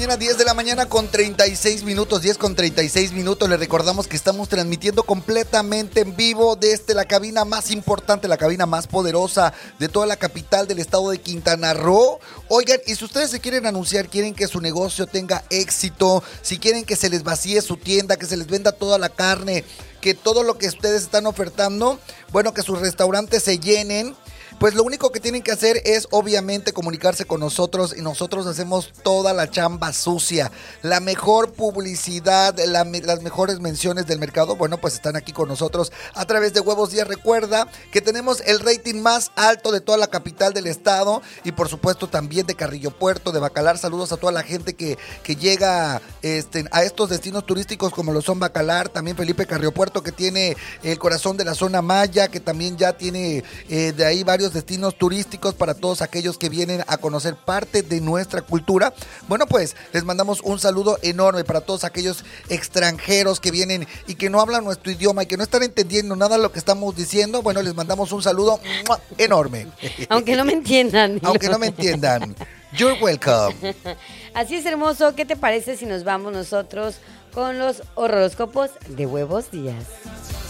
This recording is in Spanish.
10 de la mañana con 36 minutos, 10 con 36 minutos. Les recordamos que estamos transmitiendo completamente en vivo desde la cabina más importante, la cabina más poderosa de toda la capital del estado de Quintana Roo. Oigan, y si ustedes se quieren anunciar, quieren que su negocio tenga éxito, si quieren que se les vacíe su tienda, que se les venda toda la carne, que todo lo que ustedes están ofertando, bueno, que sus restaurantes se llenen, pues lo único que tienen que hacer es obviamente comunicarse con nosotros y nosotros hacemos toda la chamba sucia. La mejor publicidad, las mejores menciones del mercado, bueno, pues están aquí con nosotros a través de Huevos Díaz. Recuerda que tenemos el rating más alto de toda la capital del estado y por supuesto también de Carrillo Puerto, de Bacalar. Saludos a toda la gente que llega a estos destinos turísticos como lo son Bacalar, también Felipe Carrillo Puerto, que tiene el corazón de la zona maya, que también ya tiene de ahí varios destinos turísticos para todos aquellos que vienen a conocer parte de nuestra cultura. Bueno, pues les mandamos un saludo enorme para todos aquellos extranjeros que vienen y que no hablan nuestro idioma y que no están entendiendo nada de lo que estamos diciendo. Bueno, les mandamos un saludo enorme. Aunque no me entiendan. Aunque no me entiendan. You're welcome. Así es, hermoso. ¿Qué te parece si nos vamos nosotros con los horóscopos de Huevos Díaz?